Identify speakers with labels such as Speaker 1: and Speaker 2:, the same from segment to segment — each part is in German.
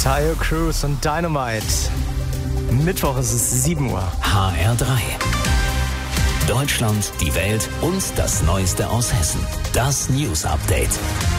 Speaker 1: Tayo Cruz und Dynamite. Mittwoch ist es 7 Uhr.
Speaker 2: HR3. Deutschland, die Welt und das Neueste aus Hessen. Das News Update.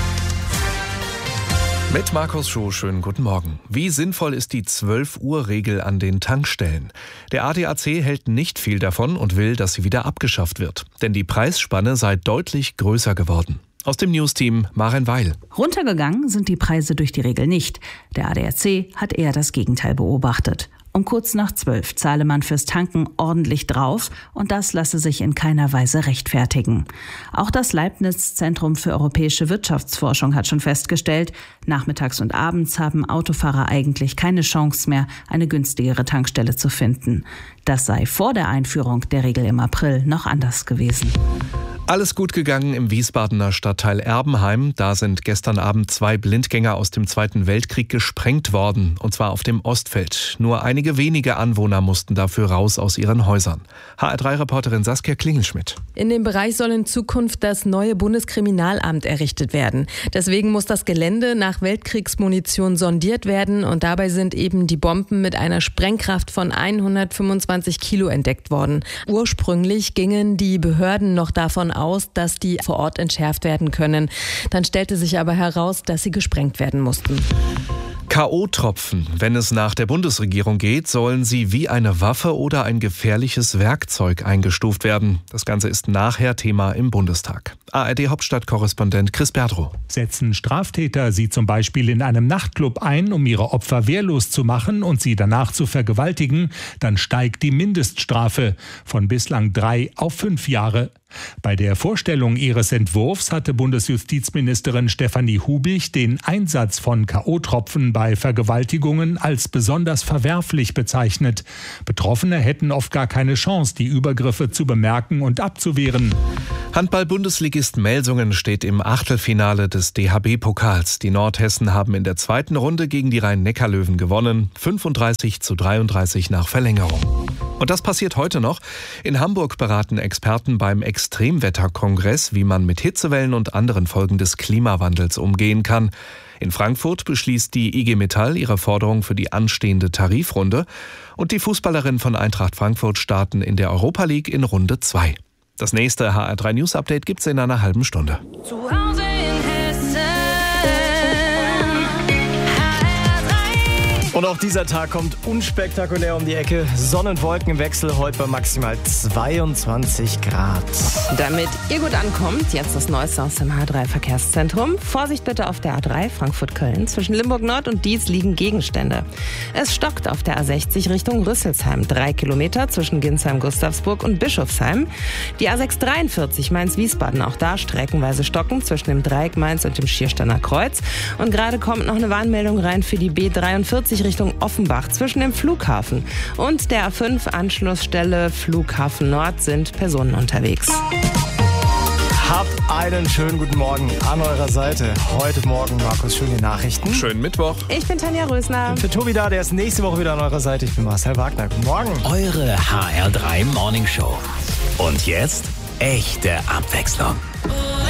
Speaker 3: Mit Markus Schuh, schönen guten Morgen. Wie sinnvoll ist die 12-Uhr-Regel an den Tankstellen? Der ADAC hält nicht viel davon und will, dass sie wieder abgeschafft wird. Denn die Preisspanne sei deutlich größer geworden. Aus dem News-Team Maren Weil.
Speaker 4: Runtergegangen sind die Preise durch die Regel nicht. Der ADAC hat eher das Gegenteil beobachtet. Um kurz nach 12 zahle man fürs Tanken ordentlich drauf und das lasse sich in keiner Weise rechtfertigen. Auch das Leibniz-Zentrum für europäische Wirtschaftsforschung hat schon festgestellt, nachmittags und abends haben Autofahrer eigentlich keine Chance mehr, eine günstigere Tankstelle zu finden. Das sei vor der Einführung der Regel im April noch anders gewesen.
Speaker 3: Alles gut gegangen im Wiesbadener Stadtteil Erbenheim. Da sind gestern Abend 2 Blindgänger aus dem Zweiten Weltkrieg gesprengt worden, und zwar auf dem Ostfeld. Nur einige wenige Anwohner mussten dafür raus aus ihren Häusern. HR3-Reporterin Saskia Klingelschmidt.
Speaker 5: In dem Bereich soll in Zukunft das neue Bundeskriminalamt errichtet werden. Deswegen muss das Gelände nach Weltkriegsmunition sondiert werden und dabei sind eben die Bomben mit einer Sprengkraft von 125 Kilo entdeckt worden. Ursprünglich gingen die Behörden noch davon aus, dass die vor Ort entschärft werden können. Dann stellte sich aber heraus, dass sie gesprengt werden mussten.
Speaker 3: K.O.-Tropfen. Wenn es nach der Bundesregierung geht, sollen sie wie eine Waffe oder ein gefährliches Werkzeug eingestuft werden. Das Ganze ist nachher Thema im Bundestag. ARD-Hauptstadtkorrespondent Chris Berdrow.
Speaker 6: Setzen Straftäter sie zum Beispiel in einem Nachtclub ein, um ihre Opfer wehrlos zu machen und sie danach zu vergewaltigen, dann steigt die Mindeststrafe von bislang 3 auf 5 Jahre. Bei der Vorstellung ihres Entwurfs hatte Bundesjustizministerin Stefanie Hubig den Einsatz von K.O.-Tropfen bei Vergewaltigungen als besonders verwerflich bezeichnet. Betroffene hätten oft gar keine Chance, die Übergriffe zu bemerken und abzuwehren.
Speaker 3: Handball-Bundesligist Melsungen steht im Achtelfinale des DHB-Pokals. Die Nordhessen haben in der zweiten Runde gegen die Rhein-Neckar-Löwen gewonnen, 35:33 nach Verlängerung. Und das passiert heute noch. In Hamburg beraten Experten beim Extremwetterkongress, wie man mit Hitzewellen und anderen Folgen des Klimawandels umgehen kann. In Frankfurt beschließt die IG Metall ihre Forderung für die anstehende Tarifrunde. Und die Fußballerinnen von Eintracht Frankfurt starten in der Europa League in Runde 2. Das nächste HR3 News Update gibt's in einer halben Stunde.
Speaker 7: Zu Hause in Hessen.
Speaker 1: Und auch dieser Tag kommt unspektakulär um die Ecke. Sonne-Wolken im Wechsel, heute bei maximal 22 Grad.
Speaker 5: Damit ihr gut ankommt, jetzt das Neueste aus dem H3-Verkehrszentrum. Vorsicht bitte auf der A3 Frankfurt-Köln. Zwischen Limburg Nord und Diez liegen Gegenstände. Es stockt auf der A60 Richtung Rüsselsheim. 3 Kilometer zwischen Ginsheim-Gustavsburg und Bischofsheim. Die A643 Mainz-Wiesbaden, auch da streckenweise stocken zwischen dem Dreieck Mainz und dem Schiersteiner Kreuz. Und gerade kommt noch eine Warnmeldung rein für die B43 Richtung Offenbach zwischen dem Flughafen und der A5 Anschlussstelle Flughafen Nord sind Personen unterwegs.
Speaker 1: Habt einen schönen guten Morgen an eurer Seite. Heute Morgen, Markus, schöne Nachrichten.
Speaker 3: Schönen Mittwoch.
Speaker 5: Ich bin Tanja Rösner.
Speaker 1: Für Tobi da, der ist nächste Woche wieder an eurer Seite. Ich bin Marcel Wagner. Guten Morgen.
Speaker 2: Eure HR3 Morning Show. Und jetzt echte Abwechslung.